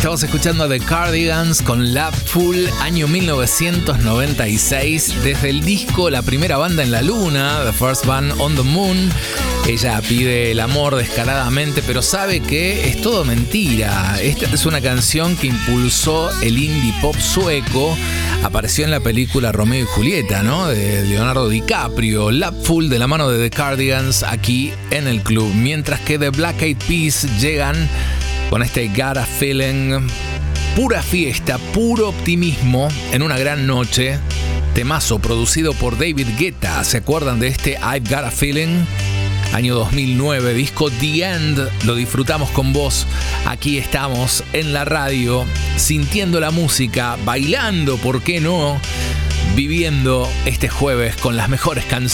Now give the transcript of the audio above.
Estamos escuchando a The Cardigans con Loveful, año 1996, desde el disco La Primera Banda en la Luna, The First Band on the Moon. Ella pide el amor descaradamente, pero sabe que es todo mentira. Esta es una canción que impulsó el indie pop sueco. Apareció en la película Romeo y Julieta, ¿no?, de Leonardo DiCaprio. Loveful, de la mano de The Cardigans, aquí en el club. Mientras que The Black Eyed Peas llegan con este Got a Feeling. Pura fiesta, puro optimismo en una gran noche. Temazo producido por David Guetta. ¿Se acuerdan de este I've Got a Feeling? Año 2009, disco The End. Lo disfrutamos con vos. Aquí estamos en la radio, sintiendo la música, bailando, ¿por qué no? Viviendo este jueves con las mejores canciones.